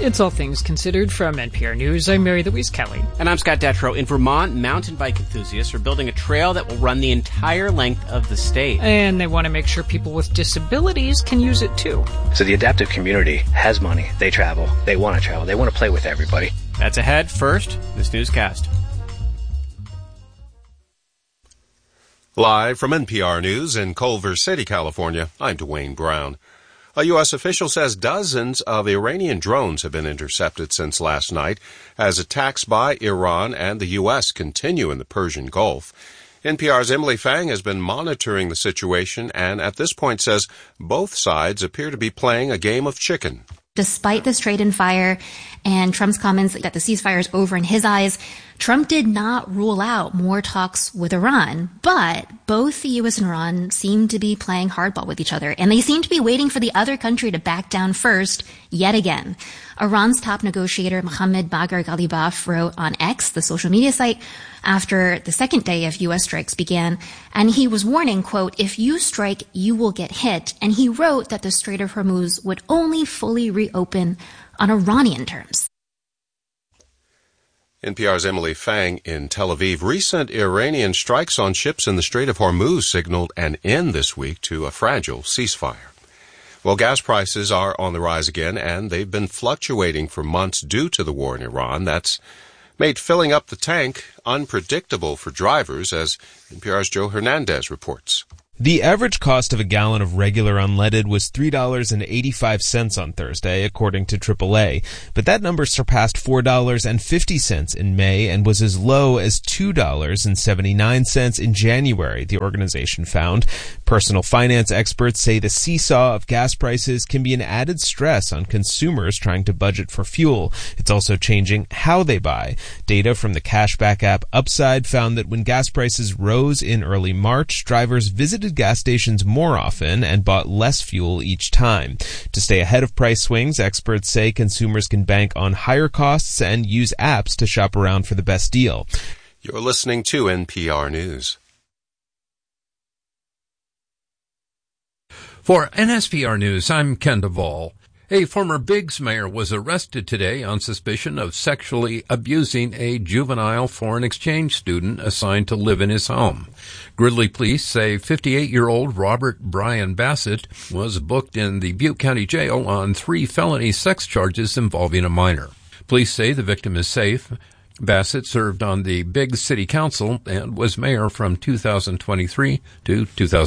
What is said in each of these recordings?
It's All Things Considered from NPR News. I'm Mary Louise Kelly. And I'm Scott Detrow. In Vermont, mountain bike enthusiasts are building a trail that will run the entire length of the state. And they want to make sure people with disabilities can use it too. So the adaptive community has money. They travel. They want to travel. They want to play with everybody. That's ahead. First, this newscast. Live from NPR News in Culver City, California, I'm Dwayne Brown. A U.S. official says dozens of Iranian drones have been intercepted since last night as attacks by Iran and the U.S. continue in the Persian Gulf. NPR's Emily Fang has been monitoring the situation and at this point says both sides appear to be playing a game of chicken. Despite the Strait and fire and Trump's comments that the ceasefire is over in his eyes, Trump did not rule out more talks with Iran, but both the U.S. and Iran seem to be playing hardball with each other, and they seem to be waiting for the other country to back down first, yet again. Iran's top negotiator, Mohammad Bagher Ghalibaf, wrote on X, the social media site, after the second day of U.S. strikes began, and he was warning, quote, "If you strike, you will get hit," and he wrote that the Strait of Hormuz would only fully reopen on Iranian terms. NPR's Emily Fang in Tel Aviv. Recent Iranian strikes on ships in the Strait of Hormuz signaled an end this week to a fragile ceasefire. Well, gas prices are on the rise again, and they've been fluctuating for months due to the war in Iran. That's made filling up the tank unpredictable for drivers, as NPR's Joe Hernandez reports. The average cost of a gallon of regular unleaded was $3.85 on Thursday, according to AAA. But that number surpassed $4.50 in May and was as low as $2.79 in January, the organization found. Personal finance experts say the seesaw of gas prices can be an added stress on consumers trying to budget for fuel. It's also changing how they buy. Data from the cashback app Upside found that when gas prices rose in early March, drivers visited gas stations more often and bought less fuel each time. To stay ahead of price swings, experts say consumers can bank on higher costs and use apps to shop around for the best deal. You're listening to NPR News. For NSPR News, I'm Ken Duvall. A former Biggs mayor was arrested today on suspicion of sexually abusing a juvenile foreign exchange student assigned to live in his home. Gridley police say 58-year-old Robert Brian Bassett was booked in the Butte County Jail on 3 felony sex charges involving a minor. Police say the victim is safe. Bassett served on the Biggs City Council and was mayor from 2023 to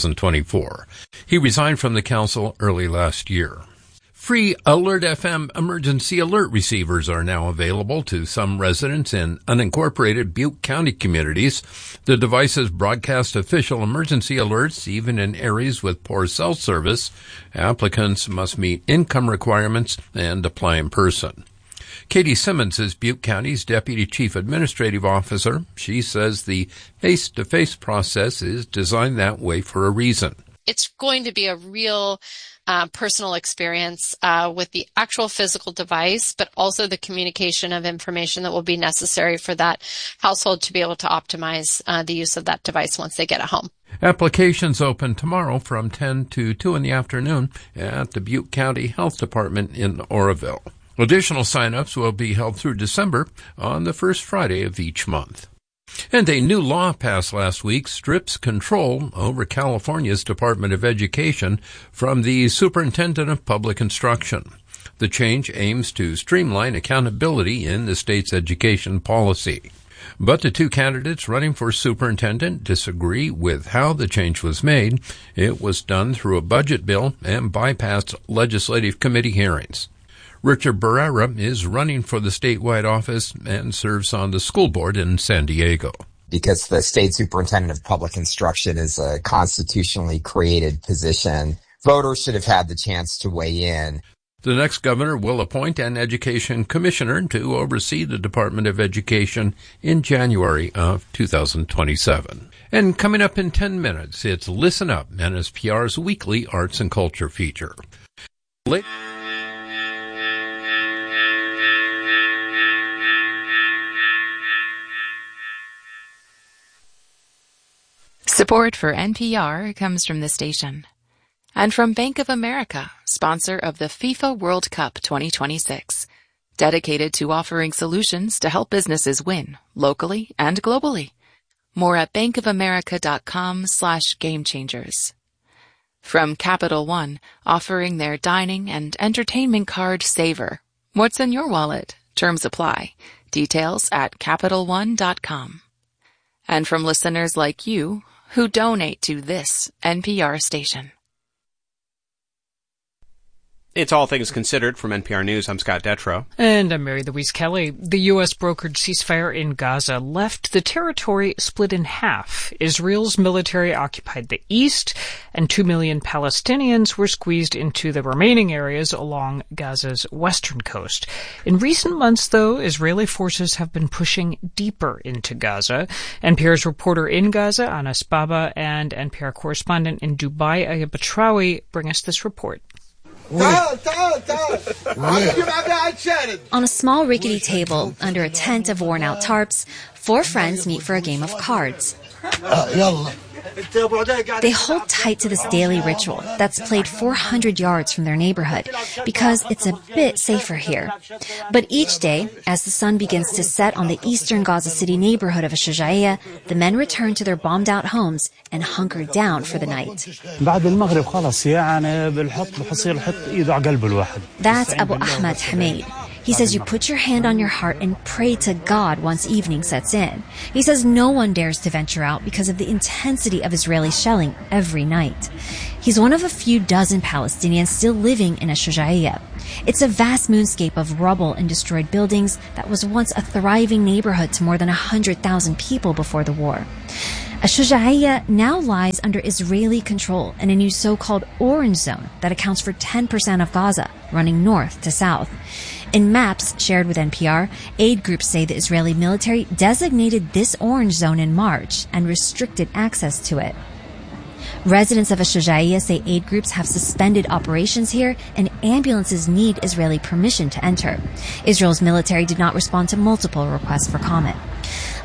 2024. He resigned from the council early last year. Free Alert FM emergency alert receivers are now available to some residents in unincorporated Butte County communities. The devices broadcast official emergency alerts even in areas with poor cell service. Applicants must meet income requirements and apply in person. Katie Simmons is Butte County's Deputy Chief Administrative Officer. She says the face-to-face process is designed that way for a reason. It's going to be a real personal experience with the actual physical device, but also the communication of information that will be necessary for that household to be able to optimize the use of that device once they get it home. Applications open tomorrow from 10 to 2 in the afternoon at the Butte County Health Department in Oroville. Additional sign-ups will be held through December on the first Friday of each month. And a new law passed last week strips control over California's Department of Education from the Superintendent of Public Instruction. The change aims to streamline accountability in the state's education policy. But the two candidates running for superintendent disagree with how the change was made. It was done through a budget bill and bypassed legislative committee hearings. Richard Barrera is running for the statewide office and serves on the school board in San Diego. Because the state superintendent of public instruction is a constitutionally created position, voters should have had the chance to weigh in. The next governor will appoint an education commissioner to oversee the Department of Education in January of 2027. And coming up in 10 minutes, it's Listen Up, NSPR's weekly arts and culture feature. Support for NPR comes from the station and from Bank of America, sponsor of the FIFA World Cup 2026. dedicated to offering solutions to help businesses win, locally and globally. More at bankofamerica.com/gamechangers. From Capital One, offering their dining and entertainment card Saver. What's in your wallet? Terms apply. Details at CapitalOne.com. And from listeners like you who donate to this NPR station. It's All Things Considered from NPR News. I'm Scott Detrow. And I'm Mary Louise Kelly. The U.S. brokered ceasefire in Gaza left the territory split in half. Israel's military occupied the east, and 2 million Palestinians were squeezed into the remaining areas along Gaza's western coast. In recent months, though, Israeli forces have been pushing deeper into Gaza. NPR's reporter in Gaza, Anas Baba, and NPR correspondent in Dubai, Ayab Batrawi, bring us this report. On a small rickety table, under a tent of worn-out tarps, 4 friends meet for a game of cards. They hold tight to this daily ritual that's played 400 yards from their neighborhood because it's a bit safer here. But each day, as the sun begins to set on the eastern Gaza City neighborhood of Shujaiya, the men return to their bombed-out homes and hunker down for the night. That's Abu Ahmad Hamid. He says you put your hand on your heart and pray to God once evening sets in. He says no one dares to venture out because of the intensity of Israeli shelling every night. He's one of a few dozen Palestinians still living in Shujaiya. It's a vast moonscape of rubble and destroyed buildings that was once a thriving neighborhood to more than 100,000 people before the war. Shujaiya now lies under Israeli control in a new so-called orange zone that accounts for 10% of Gaza, running north to south. In maps shared with NPR, aid groups say the Israeli military designated this orange zone in March and restricted access to it. Residents of Shujaiya say aid groups have suspended operations here and ambulances need Israeli permission to enter. Israel's military did not respond to multiple requests for comment.